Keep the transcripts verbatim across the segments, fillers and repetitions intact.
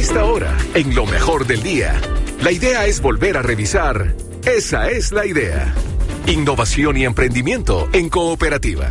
esta hora, en lo mejor del día. La idea es volver a revisar. Esa es la idea. Innovación y emprendimiento en cooperativa.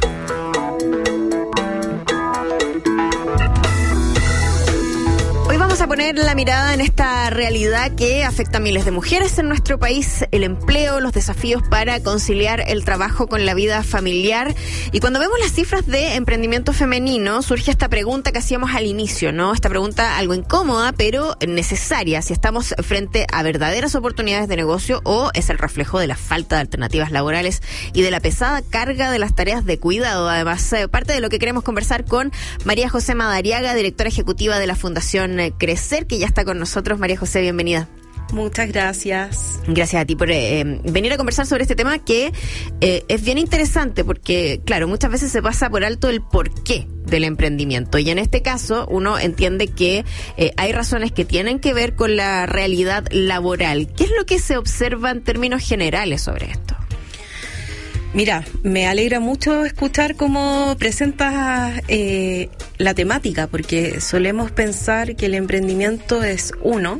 A poner la mirada en esta realidad que afecta a miles de mujeres en nuestro país, el empleo, los desafíos para conciliar el trabajo con la vida familiar. Y cuando vemos las cifras de emprendimiento femenino, surge esta pregunta que hacíamos al inicio, ¿no? Esta pregunta algo incómoda, pero necesaria, si estamos frente a verdaderas oportunidades de negocio o es el reflejo de la falta de alternativas laborales y de la pesada carga de las tareas de cuidado. Además, eh, parte de lo que queremos conversar con María José Madariaga, directora ejecutiva de la Fundación eh, Crecer, que ya está con nosotros. María José, bienvenida. Muchas gracias. Gracias a ti por eh, venir a conversar sobre este tema que eh, es bien interesante porque, claro, muchas veces se pasa por alto el porqué del emprendimiento y en este caso uno entiende que eh, hay razones que tienen que ver con la realidad laboral. ¿Qué es lo que se observa en términos generales sobre esto? Mira, me alegra mucho escuchar cómo presentas eh, la temática, porque solemos pensar que el emprendimiento es uno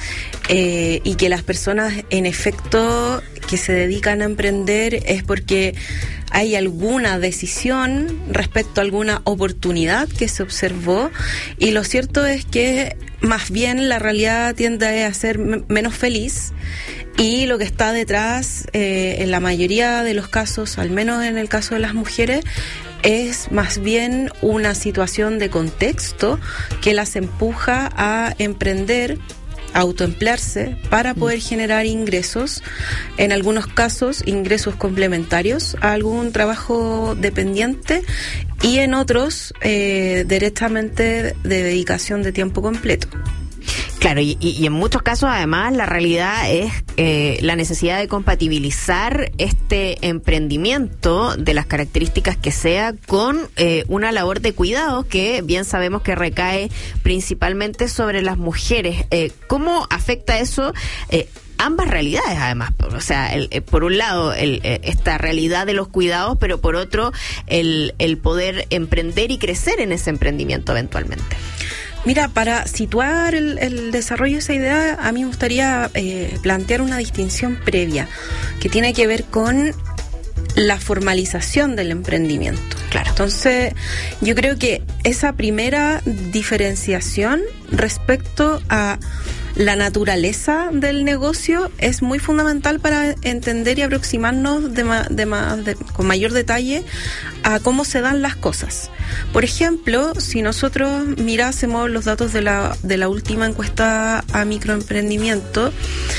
eh, y que las personas en efecto que se dedican a emprender es porque hay alguna decisión respecto a alguna oportunidad que se observó, y lo cierto es que más bien la realidad tiende a ser m- menos feliz. Y lo que está detrás, eh, en la mayoría de los casos, al menos en el caso de las mujeres, es más bien una situación de contexto que las empuja a emprender, a autoemplearse para poder generar ingresos, en algunos casos ingresos complementarios a algún trabajo dependiente y en otros eh, directamente de dedicación de tiempo completo. Claro, y, y, y en muchos casos además la realidad es eh, la necesidad de compatibilizar este emprendimiento de las características que sea con eh, una labor de cuidado que bien sabemos que recae principalmente sobre las mujeres. Eh, ¿Cómo afecta eso? Eh, ambas realidades además, o sea, el, eh, por un lado el, eh, esta realidad de los cuidados, pero por otro el, el poder emprender y crecer en ese emprendimiento eventualmente. Mira, para situar el, el desarrollo de esa idea, a mí me gustaría eh, plantear una distinción previa que tiene que ver con la formalización del emprendimiento. Claro. Entonces, yo creo que esa primera diferenciación respecto a la naturaleza del negocio es muy fundamental para entender y aproximarnos de ma, de ma, de, con mayor detalle a cómo se dan las cosas. Por ejemplo, si nosotros mirásemos los datos de la, de la última encuesta a microemprendimiento,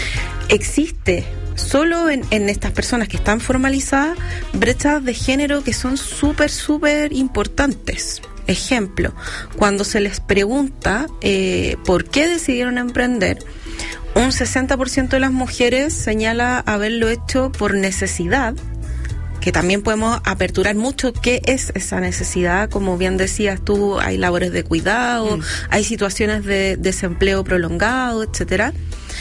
existe solo en, en estas personas que están formalizadas brechas de género que son súper, súper importantes. Ejemplo, cuando se les pregunta eh, por qué decidieron emprender, un sesenta por ciento de las mujeres señala haberlo hecho por necesidad, que también podemos aperturar mucho qué es esa necesidad. Como bien decías tú, hay labores de cuidado, mm. hay situaciones de desempleo prolongado, etcétera.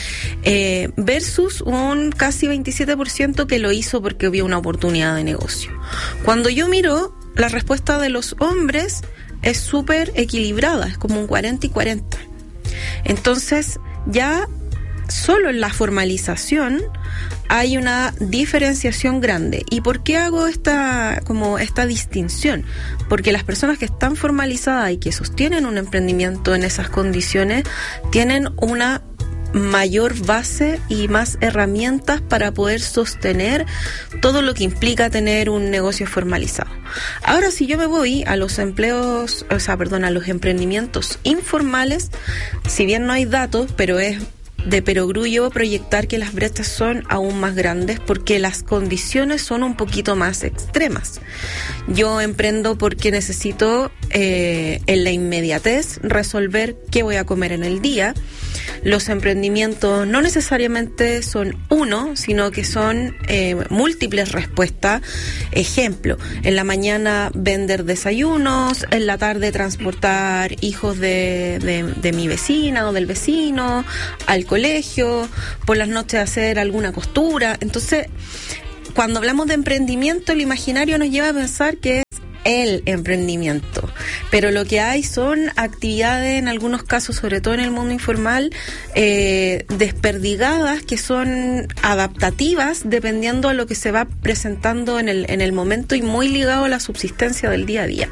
Eh, versus un casi veintisiete por ciento que lo hizo porque vio una oportunidad de negocio. Cuando yo miro la respuesta de los hombres, es súper equilibrada, es como un cuarenta y cuarenta. Entonces, ya solo en la formalización hay una diferenciación grande. ¿Y por qué hago esta, como esta distinción? Porque las personas que están formalizadas y que sostienen un emprendimiento en esas condiciones tienen una mayor base y más herramientas para poder sostener todo lo que implica tener un negocio formalizado. Ahora, si yo me voy a los empleos, o sea, perdón, a los emprendimientos informales, si bien no hay datos, pero es de perogrullo proyectar que las brechas son aún más grandes porque las condiciones son un poquito más extremas. Yo emprendo porque necesito eh, en la inmediatez resolver qué voy a comer en el día. Los emprendimientos no necesariamente son uno, sino que son eh, múltiples respuestas. Ejemplo, en la mañana vender desayunos, en la tarde transportar hijos de, de, de mi vecina o del vecino al colegio, por las noches hacer alguna costura. Entonces, cuando hablamos de emprendimiento, el imaginario nos lleva a pensar que es el emprendimiento, pero lo que hay son actividades, en algunos casos, sobre todo en el mundo informal, eh, desperdigadas, que son adaptativas dependiendo a lo que se va presentando en el, en el momento y muy ligado a la subsistencia del día a día.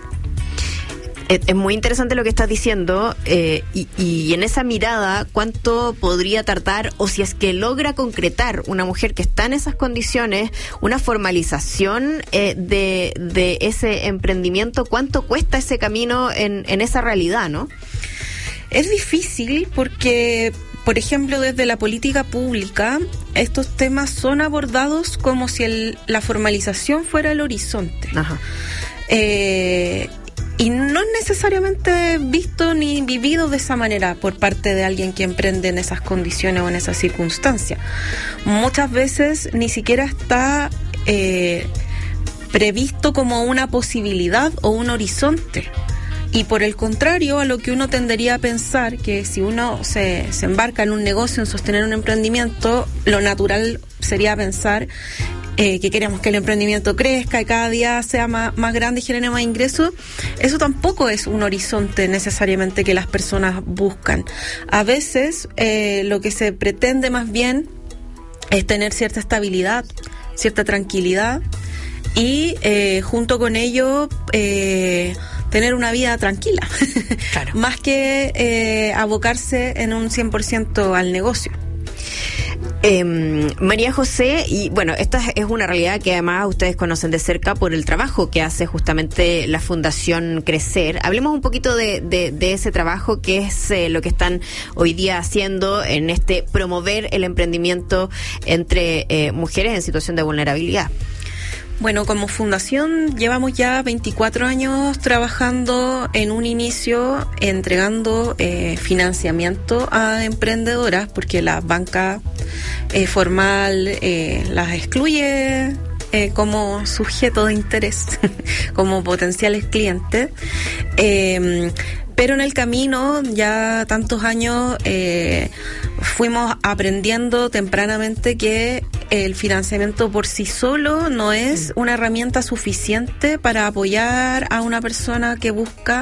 Es muy interesante lo que estás diciendo, eh, y, y en esa mirada, ¿cuánto podría tardar, o si es que logra concretar una mujer que está en esas condiciones, una formalización eh, de, de ese emprendimiento? ¿Cuánto cuesta ese camino en, en esa realidad, no? Es difícil porque, por ejemplo, desde la política pública, estos temas son abordados como si el, la formalización fuera el horizonte. Ajá. Eh... Y no es necesariamente visto ni vivido de esa manera por parte de alguien que emprende en esas condiciones o en esas circunstancias. Muchas veces ni siquiera está eh, previsto como una posibilidad o un horizonte. Y por el contrario, a lo que uno tendería a pensar, que si uno se, se embarca en un negocio, en sostener un emprendimiento, lo natural sería pensar Eh, que queremos que el emprendimiento crezca y cada día sea más, más grande y genere más ingresos. Eso tampoco es un horizonte necesariamente que las personas buscan. A veces eh, lo que se pretende más bien es tener cierta estabilidad, cierta tranquilidad y eh, junto con ello eh, tener una vida tranquila, claro. Más que eh, abocarse en un cien por ciento al negocio. Eh, María José, y bueno, esta es una realidad que además ustedes conocen de cerca por el trabajo que hace justamente la Fundación Crecer. Hablemos un poquito de, de, de ese trabajo, que es eh, lo que están hoy día haciendo en este promover el emprendimiento entre eh, mujeres en situación de vulnerabilidad. Bueno, como fundación llevamos ya veinticuatro años trabajando en un inicio entregando eh, financiamiento a emprendedoras, porque la banca eh, formal eh, las excluye eh, como sujeto de interés, como potenciales clientes. Eh, Pero en el camino, ya tantos años, eh, fuimos aprendiendo tempranamente que el financiamiento por sí solo no es una herramienta suficiente para apoyar a una persona que busca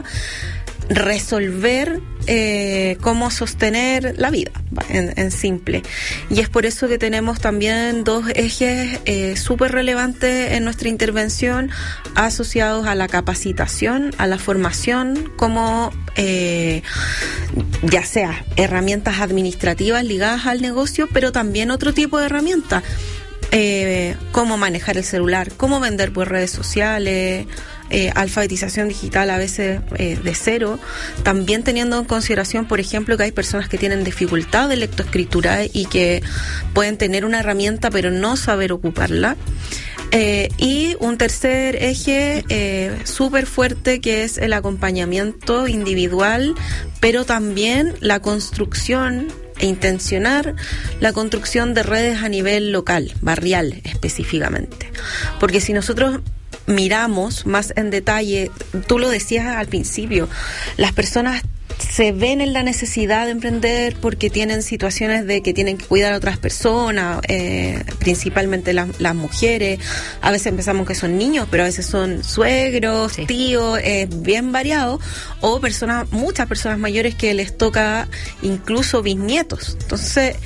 resolver eh, cómo sostener la vida, en, en simple. Y es por eso que tenemos también dos ejes eh, súper relevantes en nuestra intervención, asociados a la capacitación, a la formación, como eh, ya sea herramientas administrativas ligadas al negocio, pero también otro tipo de herramientas, eh, cómo manejar el celular, cómo vender por redes sociales, Eh, alfabetización digital a veces eh, de cero, también teniendo en consideración, por ejemplo, que hay personas que tienen dificultad de lectoescritura y que pueden tener una herramienta pero no saber ocuparla. Eh, y un tercer eje eh, súper fuerte, que es el acompañamiento individual, pero también la construcción e intencionar la construcción de redes a nivel local, barrial específicamente. Porque si nosotros miramos más en detalle, tú lo decías al principio, las personas se ven en la necesidad de emprender porque tienen situaciones de que tienen que cuidar a otras personas, eh, principalmente la, las mujeres. A veces pensamos que son niños, pero a veces son suegros, sí. tíos, es eh, bien variado, o personas, muchas personas mayores que les toca incluso bisnietos. Entonces,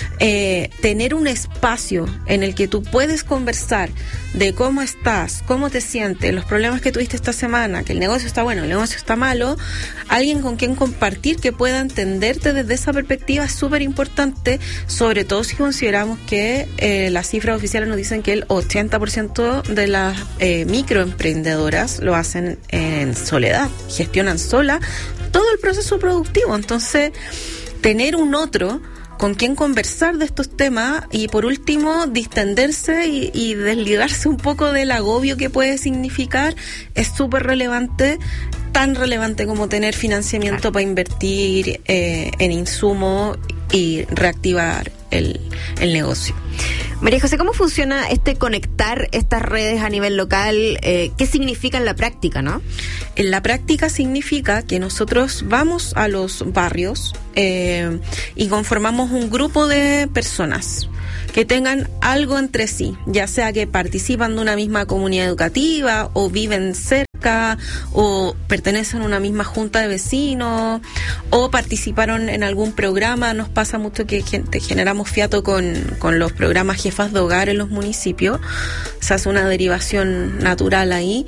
eh, tener un espacio en el que tú puedes conversar de cómo estás, cómo te sientes, los problemas que tuviste esta semana, que el negocio está bueno, el negocio está malo, alguien con quien compartir que pueda entenderte desde esa perspectiva es súper importante, sobre todo si consideramos que eh, las cifras oficiales nos dicen que el ochenta por ciento de las eh, microemprendedoras lo hacen en soledad, gestionan sola todo el proceso productivo. Entonces, tener un otro con quien conversar de estos temas y, por último, distenderse y, y desligarse un poco del agobio que puede significar es súper relevante, tan relevante como tener financiamiento claro. para invertir eh, en insumos y reactivar el, el negocio. María José, ¿cómo funciona este conectar estas redes a nivel local? Eh, ¿Qué significa en la práctica, no? En la práctica significa que nosotros vamos a los barrios eh, y conformamos un grupo de personas que tengan algo entre sí, ya sea que participan de una misma comunidad educativa o viven cerca cerca, o pertenecen a una misma junta de vecinos, o participaron en algún programa. Nos pasa mucho que generamos fiato con, con los programas jefas de hogar en los municipios. Se hace una derivación natural ahí.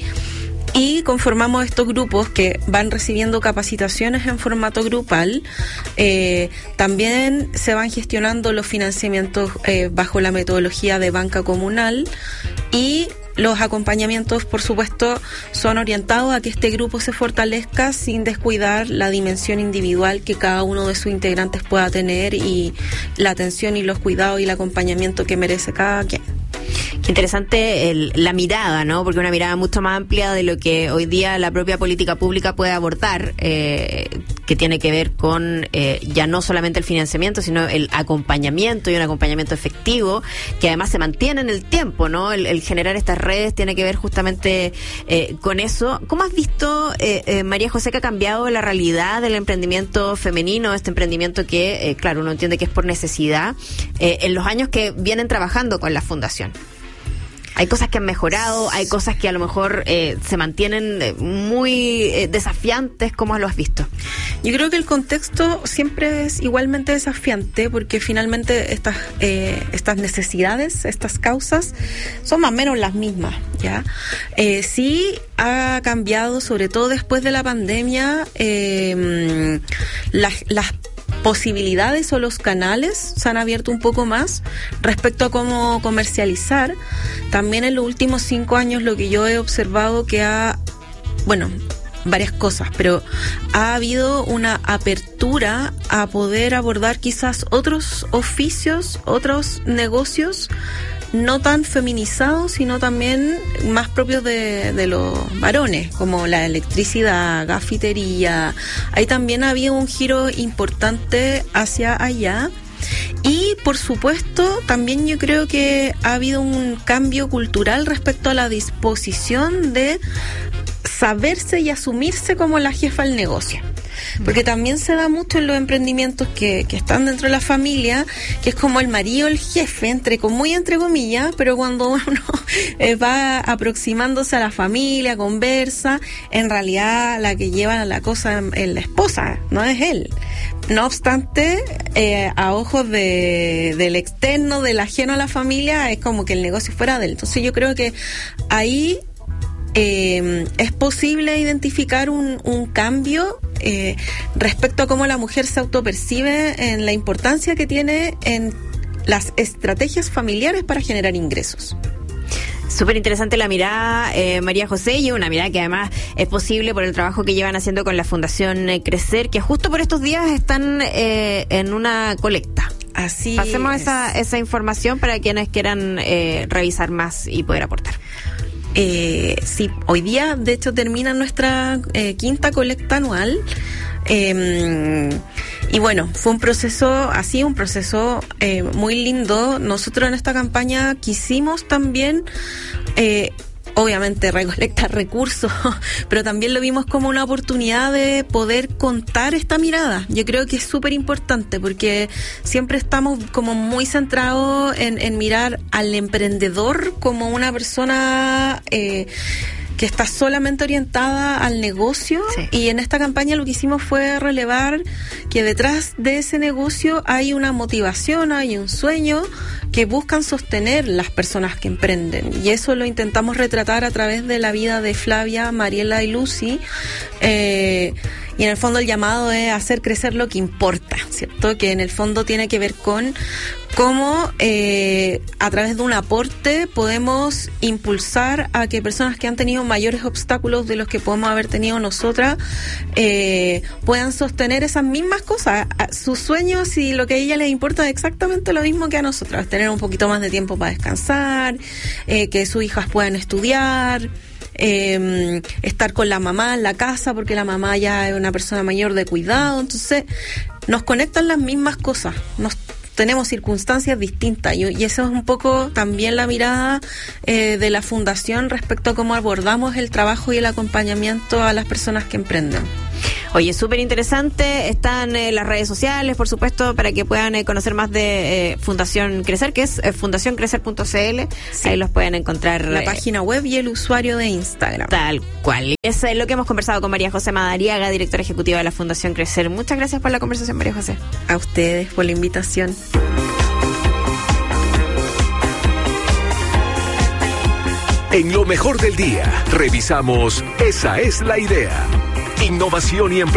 Y conformamos estos grupos que van recibiendo capacitaciones en formato grupal. Eh, también se van gestionando los financiamientos eh, bajo la metodología de banca comunal, y los acompañamientos, por supuesto, son orientados a que este grupo se fortalezca sin descuidar la dimensión individual que cada uno de sus integrantes pueda tener, y la atención y los cuidados y el acompañamiento que merece cada quien. Qué interesante el, la mirada, ¿no? Porque una mirada mucho más amplia de lo que hoy día la propia política pública puede abordar, eh, que tiene que ver con eh, ya no solamente el financiamiento, sino el acompañamiento, y un acompañamiento efectivo que además se mantiene en el tiempo, ¿no? El, el generar estas redes tiene que ver justamente eh, con eso. ¿Cómo has visto, eh, eh, María José, que ha cambiado la realidad del emprendimiento femenino, este emprendimiento que, eh, claro, uno entiende que es por necesidad, eh, en los años que vienen trabajando con la fundación? Hay cosas que han mejorado, hay cosas que a lo mejor eh, se mantienen muy eh, desafiantes. ¿Cómo lo has visto? Yo creo que el contexto siempre es igualmente desafiante, porque finalmente estas eh, estas necesidades, estas causas, son más o menos las mismas, ¿ya? Eh, sí ha cambiado, sobre todo después de la pandemia, eh, las, las posibilidades o los canales se han abierto un poco más respecto a cómo comercializar. También en los últimos cinco años lo que yo he observado que ha, bueno, varias cosas, pero ha habido una apertura a poder abordar quizás otros oficios, otros negocios no tan feminizados, sino también más propios de, de los varones, como la electricidad, gafitería. Ahí también había un giro importante hacia allá. Y por supuesto también yo creo que ha habido un cambio cultural respecto a la disposición de saberse y asumirse como la jefa del negocio. Porque también se da mucho en los emprendimientos que, que están dentro de la familia, que es como el marido, el jefe, entre muy entre comillas, pero cuando uno eh, va aproximándose a la familia, conversa, en realidad la que lleva la cosa es la esposa, no es él. No obstante, eh, a ojos de, del externo, del ajeno a la familia, es como que el negocio fuera de él. Entonces yo creo que ahí Eh, es posible identificar un, un cambio eh, respecto a cómo la mujer se autopercibe en la importancia que tiene en las estrategias familiares para generar ingresos. Súper interesante la mirada, eh, María José, y una mirada que además es posible por el trabajo que llevan haciendo con la Fundación eh, Crecer, que justo por estos días están eh, en una colecta. Así Pasemos es. esa, esa información para quienes quieran eh, revisar más y poder aportar. Eh, sí, hoy día de hecho termina nuestra eh, quinta colecta anual, eh, y bueno, fue un proceso así, un proceso eh, muy lindo. Nosotros en esta campaña quisimos también eh, obviamente recolectar recursos, pero también lo vimos como una oportunidad de poder contar esta mirada. Yo creo que es súper importante, porque siempre estamos como muy centrados en, en mirar al emprendedor como una persona eh, que está solamente orientada al negocio, sí. Y en esta campaña lo que hicimos fue relevar que detrás de ese negocio hay una motivación, hay un sueño que buscan sostener las personas que emprenden, y eso lo intentamos retratar a través de la vida de Flavia, Mariela y Lucy, eh, y en el fondo el llamado es hacer crecer lo que importa, ¿cierto? Que en el fondo tiene que ver con cómo eh, a través de un aporte podemos impulsar a que personas que han tenido mayores obstáculos de los que podemos haber tenido nosotras eh, puedan sostener esas mismas cosas, sus sueños, y lo que a ella les importa es exactamente lo mismo que a nosotras: tener un poquito más de tiempo para descansar, eh, que sus hijas puedan estudiar, Eh, estar con la mamá en la casa, porque la mamá ya es una persona mayor de cuidado. Entonces nos conectan las mismas cosas, nos tenemos circunstancias distintas, y, y eso es un poco también la mirada eh, de la fundación respecto a cómo abordamos el trabajo y el acompañamiento a las personas que emprenden. Oye, súper interesante. Están eh, las redes sociales, por supuesto, para que puedan eh, conocer más de eh, Fundación Crecer, que es eh, fundación crecer punto c l. Sí. Ahí los pueden encontrar. La eh, página web y el usuario de Instagram. Tal cual. Es eh, lo que hemos conversado con María José Madariaga, directora ejecutiva de la Fundación Crecer. Muchas gracias por la conversación, María José. A ustedes por la invitación. En lo mejor del día, revisamos Esa es la idea. Innovación y emprendimiento.